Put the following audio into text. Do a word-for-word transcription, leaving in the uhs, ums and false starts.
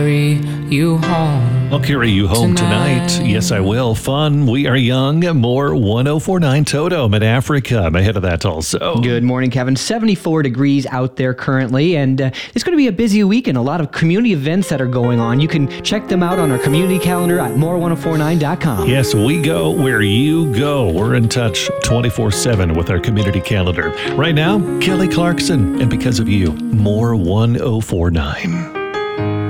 You home. I'll carry you home tonight. Tonight. Yes, I will. Fun. We are young. More one oh four point nine Totem in Africa. I'm ahead of that also. Good morning, Kevin. seventy-four degrees out there currently, and uh, it's going to be a busy weekend. A lot of community events that are going on. You can check them out on our community calendar at more one oh four nine dot com. Yes, we go where you go. We're in touch twenty-four seven with our community calendar. Right now, Kelly Clarkson, and because of you, more one oh four nine.